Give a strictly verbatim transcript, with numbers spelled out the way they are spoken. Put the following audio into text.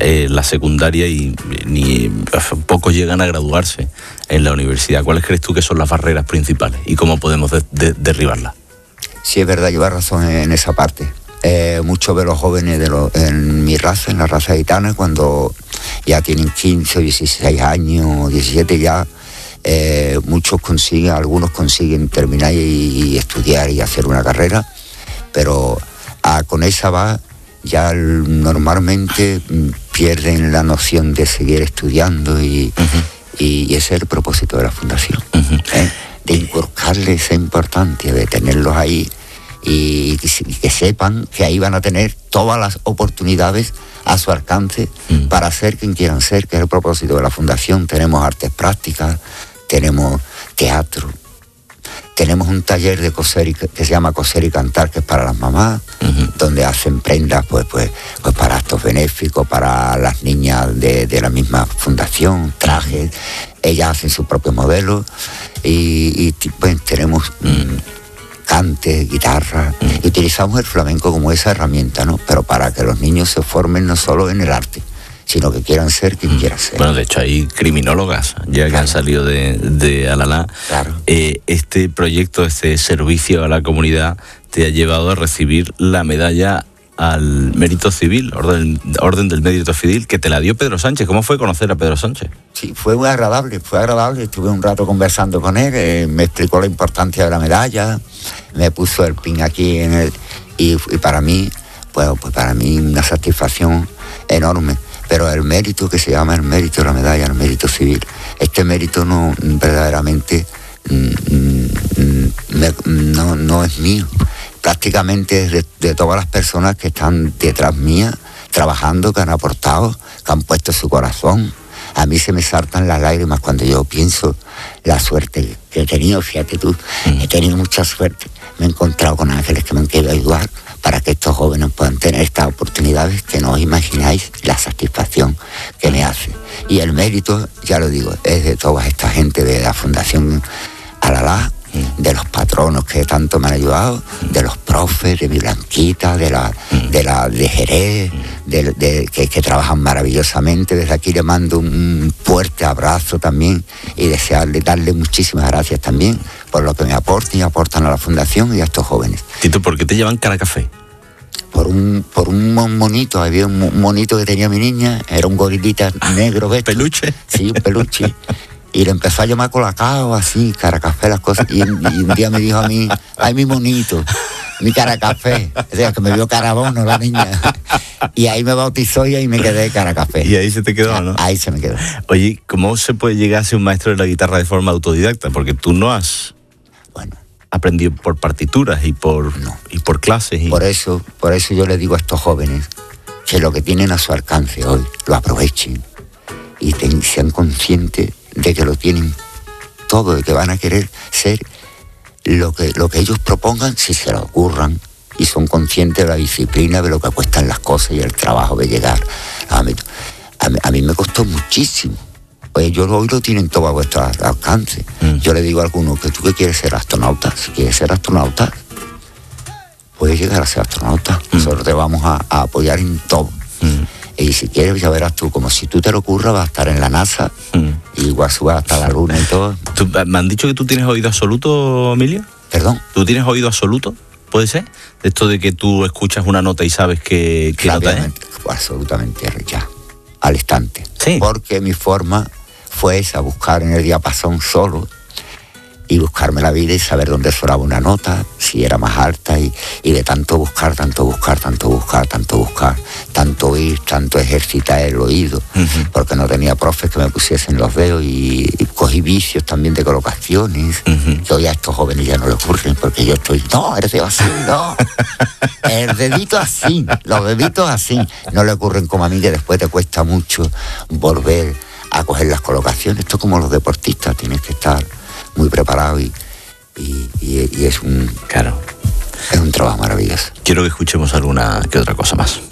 eh, la secundaria y ni pocos llegan a graduarse en la universidad. ¿Cuáles crees tú que son las barreras principales y cómo podemos de, de, derribarlas? Sí, es verdad, lleva razón en esa parte. Eh, muchos de los jóvenes de lo, en mi raza, en la raza gitana, cuando ya tienen quince o dieciséis años, diecisiete ya, eh, muchos consiguen, algunos consiguen terminar y, y estudiar y hacer una carrera, pero ah, con esa va ya normalmente pierden la noción de seguir estudiando y, uh-huh. y, y ese es el propósito de la fundación, uh-huh. ¿eh? De inculcarles esa importancia, de tenerlos ahí y que, y que sepan que ahí van a tener todas las oportunidades a su alcance uh-huh. para ser quien quieran ser, que es el propósito de la fundación. Tenemos artes prácticas, tenemos teatro, tenemos un taller de coser y, que se llama Coser y Cantar, que es para las mamás, uh-huh. donde hacen prendas pues, pues, pues para actos benéficos, para las niñas de, de la misma fundación, trajes, ellas hacen sus propios modelos y, y pues, tenemos uh-huh. cantes, guitarra, uh-huh. y utilizamos el flamenco como esa herramienta, ¿no? Pero para que los niños se formen no solo en el arte, sino que quieran ser quien quiera ser. Bueno, de hecho hay criminólogas ya que claro. han salido de, de Alalá. Claro. Eh, este proyecto, este servicio a la comunidad te ha llevado a recibir la medalla al mérito civil, orden, orden del mérito civil, que te la dio Pedro Sánchez. ¿Cómo fue conocer a Pedro Sánchez? Sí, fue muy agradable, fue agradable. Estuve un rato conversando con él, eh, me explicó la importancia de la medalla, me puso el pin aquí en el, y, y para mí, pues, pues para mí una satisfacción enorme. Pero el mérito que se llama el mérito de la medalla, el mérito civil, este mérito no verdaderamente me, no, no es mío. Prácticamente es de, de todas las personas que están detrás mía, trabajando, que han aportado, que han puesto su corazón. A mí se me saltan las lágrimas cuando yo pienso la suerte que he tenido. Fíjate tú, he tenido mucha suerte. Me he encontrado con ángeles que me han querido ayudar para que estos jóvenes puedan tener estas oportunidades que no os imagináis la satisfacción que me hace. Y el mérito, ya lo digo, es de toda esta gente de la Fundación Alalá, de los patronos que tanto me han ayudado, de los profes, de mi Blanquita, de la de la de Jerez, de, de, que, que trabajan maravillosamente. Desde aquí le mando un fuerte abrazo también y desearle, darle muchísimas gracias también por lo que me aportan y aportan a la Fundación y a estos jóvenes. Tito, ¿por qué te llevan cara café? Por un, por un monito, había un monito que tenía mi niña, era un gorilita negro. ¿ves? ¿Peluche? Sí, un peluche. Y le empezó a llamar Colacao, así, cara café, las cosas. Y, y un día me dijo a mí, ay, mi monito, mi cara café. O sea, que me vio carabono la niña. Y ahí me bautizó y ahí me quedé cara café. Y ahí se te quedó, ¿no? Ahí se me quedó. Oye, ¿cómo se puede llegar a ser un maestro de la guitarra de forma autodidacta? Porque tú no has bueno, aprendido por partituras y por, no. y por clases. Y... Por eso, por eso yo le digo a estos jóvenes que lo que tienen a su alcance hoy, lo aprovechen y ten, sean conscientes de que lo tienen todo, de que van a querer ser lo que, lo que ellos propongan si se lo ocurran y son conscientes de la disciplina, de lo que cuestan las cosas y el trabajo de llegar. A mí, a mí, a mí me costó muchísimo. Pues yo hoy lo tienen todo a vuestro alcance. Mm. Yo le digo a algunos que tú que quieres ser astronauta, si quieres ser astronauta, puedes llegar a ser astronauta. Mm. Nosotros te vamos a, a apoyar en todo. Mm. Y si quieres, ya verás tú, como si tú te lo ocurras, vas a estar en la NASA, mm. y igual subas hasta la luna y todo. ¿Tú, ¿Me han dicho que tú tienes oído absoluto, Emilio? ¿Perdón? ¿Tú tienes oído absoluto? ¿Puede ser? Esto de que tú escuchas una nota y sabes qué nota es. Absolutamente, ya, al instante. Sí. Porque mi forma fue esa, buscar en el diapasón solo y buscarme la vida y saber dónde sonaba una nota, si era más alta, y, y de tanto buscar, tanto buscar, tanto buscar, tanto buscar, tanto oír, tanto ejercitar el oído, uh-huh. porque no tenía profes que me pusiesen los dedos y, y cogí vicios también de colocaciones, uh-huh. que hoy a estos jóvenes ya no les ocurren, porque yo estoy, no, el dedo así, no, el dedito así, los deditos así, no le ocurren como a mí, que después te cuesta mucho volver a coger las colocaciones. Esto es como los deportistas, tienes que estar muy preparado y, y, y, y es un claro es un trabajo maravilloso. Quiero que escuchemos alguna que otra cosa más.